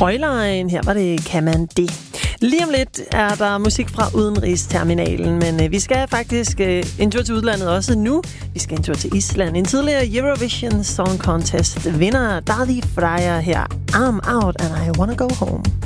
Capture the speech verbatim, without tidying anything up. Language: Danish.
Højlejen, her var det Kan man det. Lige om lidt er der musik fra Udenrigsterminalen, men øh, vi skal faktisk øh, en tur til udlandet også nu. Vi skal en tur til Island. En tidligere Eurovision Song Contest vinder Daði Freyr her. I'm out and I wanna go home.